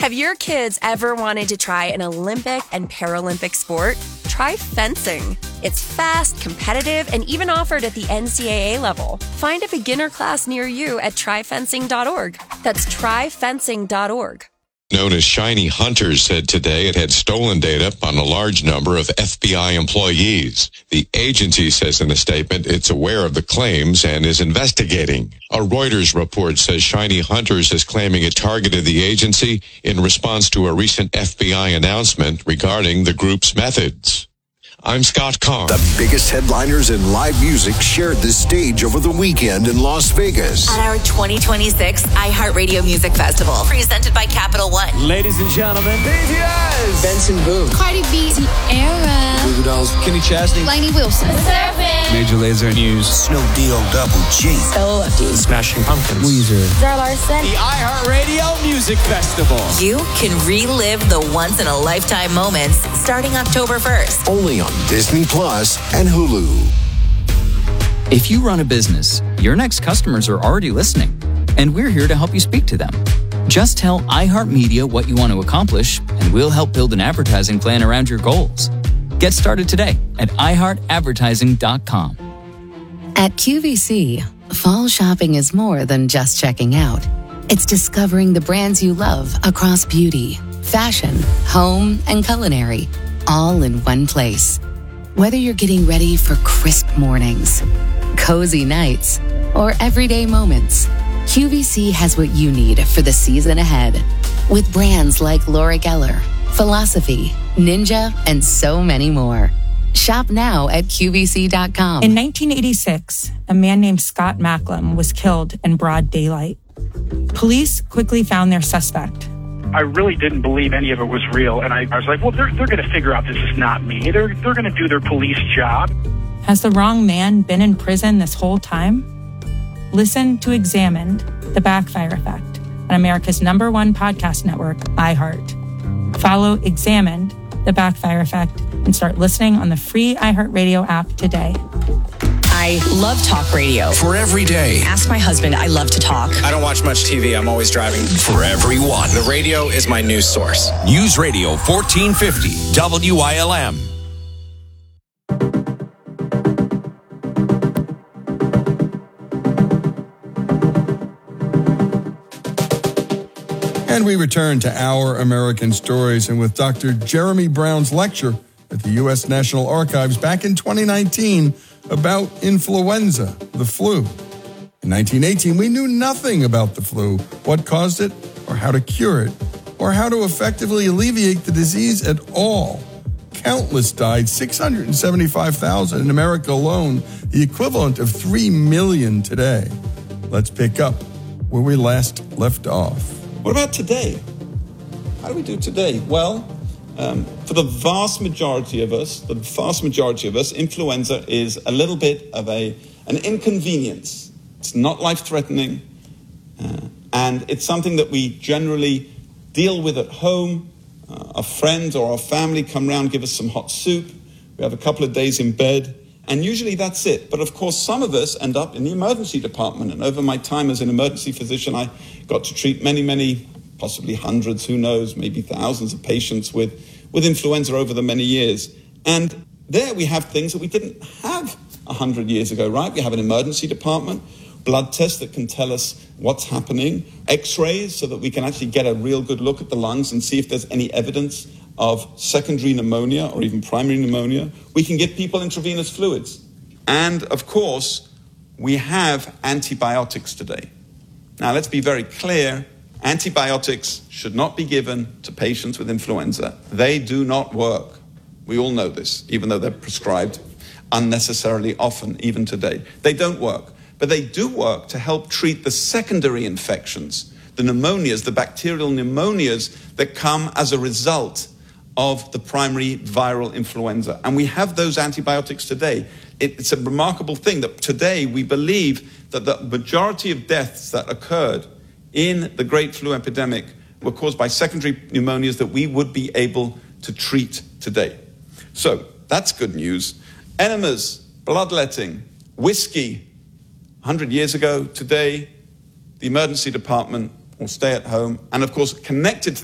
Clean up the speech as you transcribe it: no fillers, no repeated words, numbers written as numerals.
Have your kids ever wanted to try an Olympic and Paralympic sport? Try fencing. It's fast, competitive, and even offered at the NCAA level. Find a beginner class near you at tryfencing.org. That's tryfencing.org. Known as Shiny Hunters said today it had stolen data on a large number of FBI employees. The agency says in a statement it's aware of the claims and is investigating. A Reuters report says Shiny Hunters is claiming it targeted the agency in response to a recent FBI announcement regarding the group's methods. I'm Scott Kahn. The biggest headliners in live music shared the stage over the weekend in Las Vegas. At our 2026 iHeartRadio Music Festival, presented by Capital One. Ladies and gentlemen, BTS, Benson Boone, Cardi B, Era, Goo Goo Dolls, Kenny Chesney, Lainey Wilson, Major Lazer News, Snoop D-O Double G, Stella Lefty, Smashing Pumpkins, Weezer, Zara Larson. The iHeartRadio Music Festival. You can relive the once-in-a-lifetime moments starting October 1st. Only on Disney Plus and Hulu. If you run a business, your next customers are already listening, and we're here to help you speak to them. Just tell iHeartMedia what you want to accomplish, and we'll help build an advertising plan around your goals. Get started today at iHeartAdvertising.com. At QVC, fall shopping is more than just checking out. It's discovering the brands you love across beauty, fashion, home, and culinary, all in one place. Whether you're getting ready for crisp mornings, cozy nights, or everyday moments, QVC has what you need for the season ahead. With brands like Laura Geller, Philosophy, Ninja, and so many more. Shop now at QVC.com. In 1986, a man named Scott Macklem was killed in broad daylight. Police quickly found their suspect. I really didn't believe any of it was real, and I was like, well, they're going to figure out this is not me. They're going to do their police job. Has the wrong man been in prison this whole time? Listen to Examined, The Backfire Effect, on America's #1 podcast network, iHeart. Follow Examined, The Backfire Effect, and start listening on the free iHeartRadio app today. I love talk radio. For every day. Ask my husband. I love to talk. I don't watch much TV. I'm always driving. For everyone. The radio is my news source. News Radio 1450 WILM. And we return to Our American Stories, and with Dr. Jeremy Brown's lecture at the U.S. National Archives back in 2019 about influenza, the flu. In 1918, we knew nothing about the flu, what caused it, or how to cure it, or how to effectively alleviate the disease at all. Countless died, 675,000 in America alone, the equivalent of 3 million today. Let's pick up where we last left off. What about today? How do we do today? Well, for the vast majority of us, influenza is a little bit of an inconvenience. It's not life-threatening, and it's something that we generally deal with at home. Our friends or our family come round, give us some hot soup. We have a couple of days in bed, and usually that's it. But of course, some of us end up in the emergency department, and over my time as an emergency physician, I got to treat many, possibly hundreds, who knows, maybe thousands of patients with influenza over the many years. And there we have things that we didn't have 100 years ago, right? We have an emergency department, blood tests that can tell us what's happening, x-rays so that we can actually get a real good look at the lungs and see if there's any evidence of secondary pneumonia or even primary pneumonia. We can give people intravenous fluids. And of course, we have antibiotics today. Now, let's be very clear. Antibiotics should not be given to patients with influenza. They do not work. We all know this, even though they're prescribed unnecessarily often, even today. They don't work. But they do work to help treat the secondary infections, the pneumonias, the bacterial pneumonias that come as a result of the primary viral influenza. And we have those antibiotics today. It's a remarkable thing that today we believe that the majority of deaths that occurred in the Great Flu epidemic were caused by secondary pneumonias that we would be able to treat today. So that's good news. Enemas, bloodletting, whiskey, 100 years ago, today, the emergency department will stay at home. And of course, connected to